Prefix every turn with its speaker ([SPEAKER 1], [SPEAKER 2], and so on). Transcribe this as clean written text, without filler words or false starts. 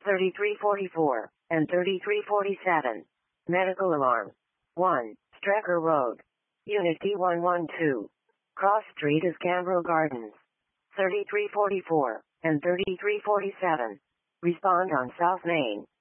[SPEAKER 1] 3344, and 3347. Medical alarm. 1. Strecker Road. Unit D112. Cross Street is Cambro Gardens. 3344, and 3347. Respond on South Main.